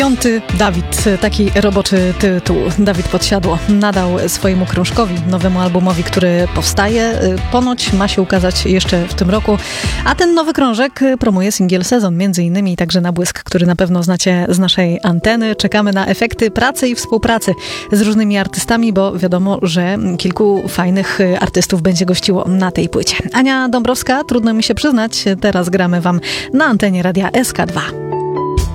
Piąty Dawid, taki roboczy tytuł. Dawid Podsiadło nadał swojemu krążkowi, nowemu albumowi, który powstaje. Ponoć ma się ukazać jeszcze w tym roku, a ten nowy krążek promuje singiel Sezon, między innymi także na Błysk, który na pewno znacie z naszej anteny. Czekamy na efekty pracy i współpracy z różnymi artystami, bo wiadomo, że kilku fajnych artystów będzie gościło na tej płycie. Ania Dąbrowska, trudno mi się przyznać, teraz gramy wam na antenie Radia SK2.